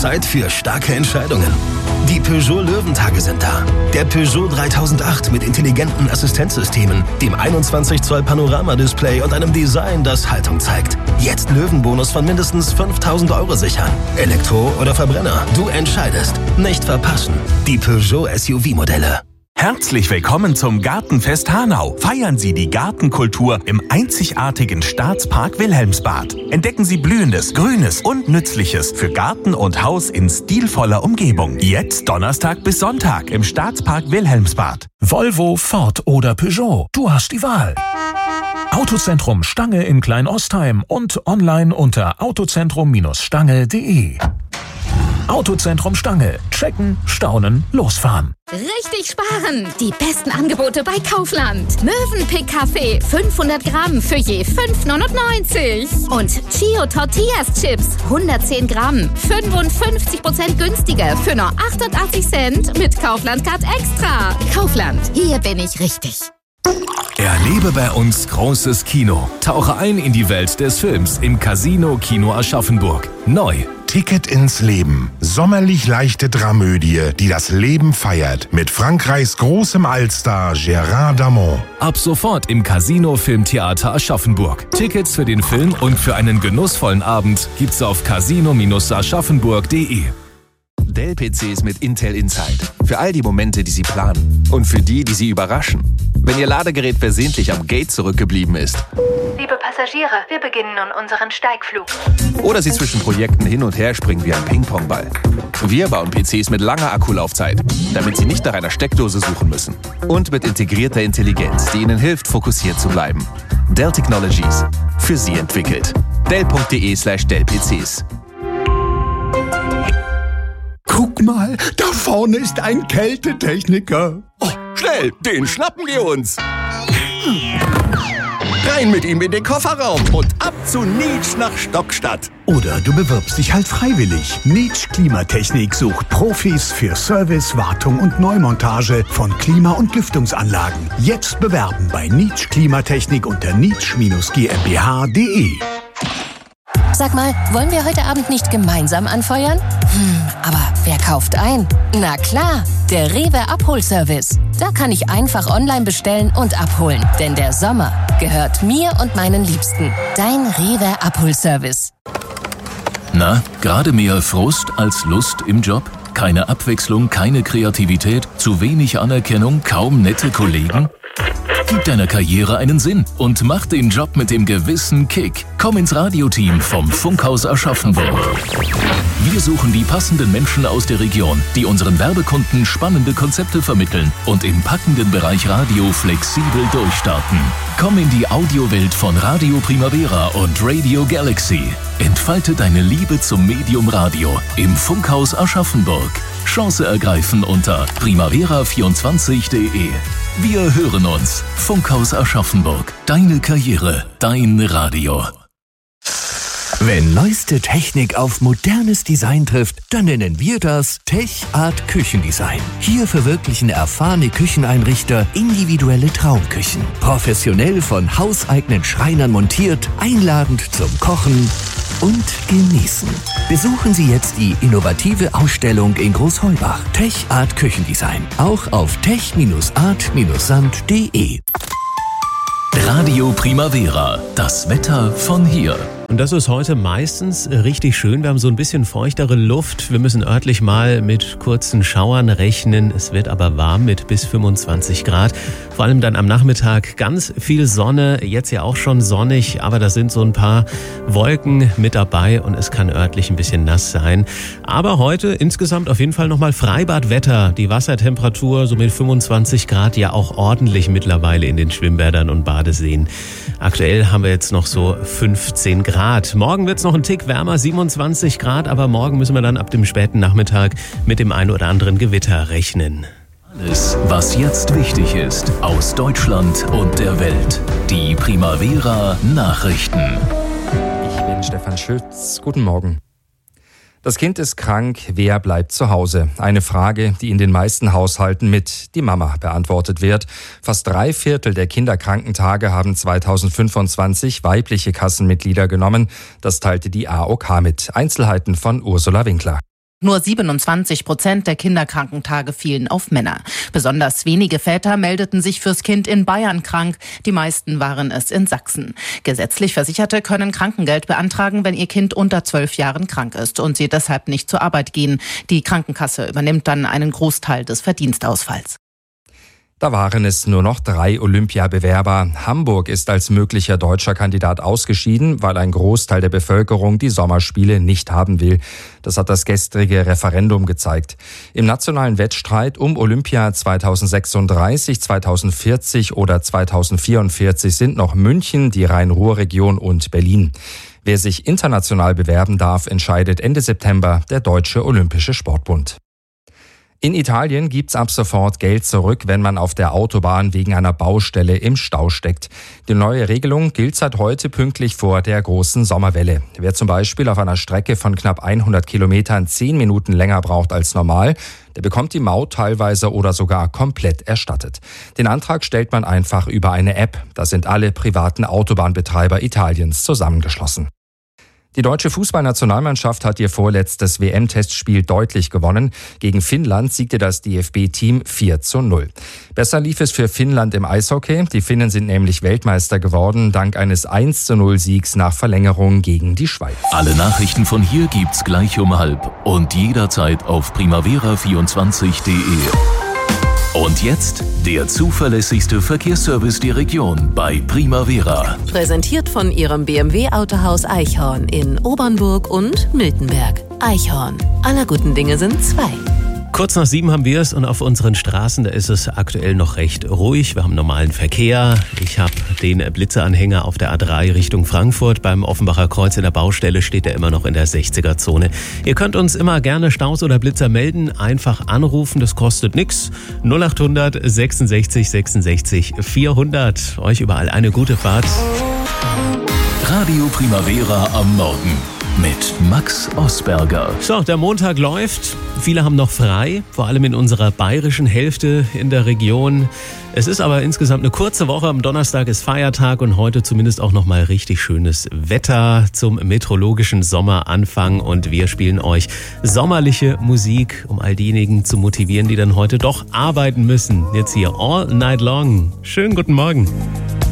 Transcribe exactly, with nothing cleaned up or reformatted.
Zeit für starke Entscheidungen. Die Peugeot Löwentage sind da. Der Peugeot dreitausendacht mit intelligenten Assistenzsystemen, dem einundzwanzig Zoll Panoramadisplay und einem Design, das Haltung zeigt. Jetzt Löwenbonus von mindestens fünftausend Euro sichern. Elektro oder Verbrenner, du entscheidest. Nicht verpassen. Die Peugeot S U V-Modelle. Herzlich willkommen zum Gartenfest Hanau. Feiern Sie die Gartenkultur im einzigartigen Staatspark Wilhelmsbad. Entdecken Sie Blühendes, Grünes und Nützliches für Garten und Haus in stilvoller Umgebung. Jetzt Donnerstag bis Sonntag im Staatspark Wilhelmsbad. Volvo, Ford oder Peugeot. Du hast die Wahl. Autozentrum Stange in Kleinostheim und online unter autozentrum Stange punkt de. Autozentrum Stange. Checken, staunen, losfahren. Richtig sparen! Die besten Angebote bei Kaufland. Mövenpick Kaffee fünfhundert Gramm für je fünf neunundneunzig. Und Chio Tortillas Chips hundertzehn Gramm fünfundfünfzig Prozent günstiger für nur achtundachtzig Cent mit Kaufland Card Extra. Kaufland, hier bin ich richtig. Erlebe bei uns großes Kino. Tauche ein in die Welt des Films im Casino Kino Aschaffenburg. Neu. Ticket ins Leben. Sommerlich leichte Dramödie, die das Leben feiert. Mit Frankreichs großem Allstar Gérard Darmon. Ab sofort im Casino Filmtheater Aschaffenburg. Tickets für den Film und für einen genussvollen Abend gibt's auf casino aschaffenburg punkt de. Dell-P Cs mit Intel Inside. Für all die Momente, die Sie planen. Und für die, die Sie überraschen. Wenn Ihr Ladegerät versehentlich am Gate zurückgeblieben ist. Liebe Passagiere, wir beginnen nun unseren Steigflug. Oder Sie zwischen Projekten hin und her springen wie ein Ping-Pong-Ball. Wir bauen P Cs mit langer Akkulaufzeit, damit Sie nicht nach einer Steckdose suchen müssen. Und mit integrierter Intelligenz, die Ihnen hilft, fokussiert zu bleiben. Dell Technologies. Für Sie entwickelt. dell punkt de slash dell P Cs. Guck mal, da vorne ist ein Kältetechniker. Oh, schnell, den schnappen wir uns. Rein mit ihm in den Kofferraum und ab zu Nitsch nach Stockstadt. Oder du bewirbst dich halt freiwillig. Nitsch Klimatechnik sucht Profis für Service, Wartung und Neumontage von Klima- und Lüftungsanlagen. Jetzt bewerben bei Nitsch Klimatechnik unter nitsch G m b h punkt de. Sag mal, wollen wir heute Abend nicht gemeinsam anfeuern? Hm, aber wer kauft ein? Na klar, der Rewe Abholservice. Da kann ich einfach online bestellen und abholen. Denn der Sommer gehört mir und meinen Liebsten. Dein Rewe Abholservice. Na, gerade mehr Frust als Lust im Job? Keine Abwechslung, keine Kreativität, zu wenig Anerkennung, kaum nette Kollegen? Gib deiner Karriere einen Sinn und mach den Job mit dem gewissen Kick. Komm ins Radioteam vom Funkhaus Aschaffenburg. Wir suchen die passenden Menschen aus der Region, die unseren Werbekunden spannende Konzepte vermitteln und im packenden Bereich Radio flexibel durchstarten. Komm in die Audiowelt von Radio Primavera und Radio Galaxy. Entfalte deine Liebe zum Medium Radio im Funkhaus Aschaffenburg. Chance ergreifen unter primavera vierundzwanzig punkt de. Wir hören uns. Funkhaus Aschaffenburg. Deine Karriere, dein Radio. Wenn neueste Technik auf modernes Design trifft, dann nennen wir das Tech Art Küchendesign. Hier verwirklichen erfahrene Kücheneinrichter individuelle Traumküchen. Professionell von hauseigenen Schreinern montiert, einladend zum Kochen und Genießen. Besuchen Sie jetzt die innovative Ausstellung in Großheubach. Tech Art Küchendesign. Auch auf tech art samt punkt de. Radio Primavera. Das Wetter von hier. Und das ist heute meistens richtig schön. Wir haben so ein bisschen feuchtere Luft. Wir müssen örtlich mal mit kurzen Schauern rechnen. Es wird aber warm mit bis fünfundzwanzig Grad. Vor allem dann am Nachmittag ganz viel Sonne. Jetzt ja auch schon sonnig, aber da sind so ein paar Wolken mit dabei und es kann örtlich ein bisschen nass sein. Aber heute insgesamt auf jeden Fall nochmal Freibadwetter. Die Wassertemperatur so mit fünfundzwanzig Grad ja auch ordentlich mittlerweile in den Schwimmbädern und Badeseen. Aktuell haben wir jetzt noch so fünfzehn Grad. Morgen wird es noch ein Tick wärmer, siebenundzwanzig Grad, aber morgen müssen wir dann ab dem späten Nachmittag mit dem ein oder anderen Gewitter rechnen. Alles, was jetzt wichtig ist, aus Deutschland und der Welt. Die Primavera Nachrichten. Ich bin Stefan Schütz. Guten Morgen. Das Kind ist krank, wer bleibt zu Hause? Eine Frage, die in den meisten Haushalten mit die Mama beantwortet wird. Fast drei Viertel der Kinderkrankentage haben zweitausendfünfundzwanzig weibliche Kassenmitglieder genommen. Das teilte die A O K mit. Einzelheiten von Ursula Winkler. Nur siebenundzwanzig Prozent der Kinderkrankentage fielen auf Männer. Besonders wenige Väter meldeten sich fürs Kind in Bayern krank. Die meisten waren es in Sachsen. Gesetzlich Versicherte können Krankengeld beantragen, wenn ihr Kind unter zwölf Jahren krank ist und sie deshalb nicht zur Arbeit gehen. Die Krankenkasse übernimmt dann einen Großteil des Verdienstausfalls. Da waren es nur noch drei Olympiabewerber. Hamburg ist als möglicher deutscher Kandidat ausgeschieden, weil ein Großteil der Bevölkerung die Sommerspiele nicht haben will. Das hat das gestrige Referendum gezeigt. Im nationalen Wettstreit um Olympia zweitausendsechsunddreißig, zweitausendvierzig oder zweitausendvierundvierzig sind noch München, die Rhein-Ruhr-Region und Berlin. Wer sich international bewerben darf, entscheidet Ende September der Deutsche Olympische Sportbund. In Italien gibt's ab sofort Geld zurück, wenn man auf der Autobahn wegen einer Baustelle im Stau steckt. Die neue Regelung gilt seit heute pünktlich vor der großen Sommerwelle. Wer zum Beispiel auf einer Strecke von knapp hundert Kilometern zehn Minuten länger braucht als normal, der bekommt die Maut teilweise oder sogar komplett erstattet. Den Antrag stellt man einfach über eine App. Da sind alle privaten Autobahnbetreiber Italiens zusammengeschlossen. Die deutsche Fußballnationalmannschaft hat ihr vorletztes W M-Testspiel deutlich gewonnen. Gegen Finnland siegte das D F B-Team vier zu null. Besser lief es für Finnland im Eishockey. Die Finnen sind nämlich Weltmeister geworden, dank eines eins zu null Siegs nach Verlängerung gegen die Schweiz. Alle Nachrichten von hier gibt's gleich um halb und jederzeit auf primavera vierundzwanzig punkt de. Und jetzt der zuverlässigste Verkehrsservice der Region bei Primavera. Präsentiert von Ihrem B M W-Autohaus Eichhorn in Obernburg und Miltenberg. Eichhorn. Aller guten Dinge sind zwei. Kurz nach sieben haben wir es und auf unseren Straßen, da ist es aktuell noch recht ruhig. Wir haben normalen Verkehr. Ich habe den Blitzeanhänger auf der A drei Richtung Frankfurt. Beim Offenbacher Kreuz in der Baustelle steht er immer noch in der sechziger-Zone. Ihr könnt uns immer gerne Staus oder Blitzer melden. Einfach anrufen, das kostet nichts. null acht hundert sechsundsechzig sechsundsechzig vierhundert. Euch überall eine gute Fahrt. Radio Primavera am Morgen mit Max Osberger. So, der Montag läuft. Viele haben noch frei, vor allem in unserer bayerischen Hälfte in der Region. Es ist aber insgesamt eine kurze Woche. Am Donnerstag ist Feiertag und heute zumindest auch noch mal richtig schönes Wetter zum meteorologischen Sommeranfang. Und wir spielen euch sommerliche Musik, um all diejenigen zu motivieren, die dann heute doch arbeiten müssen. Jetzt hier All Night Long. Schönen guten Morgen.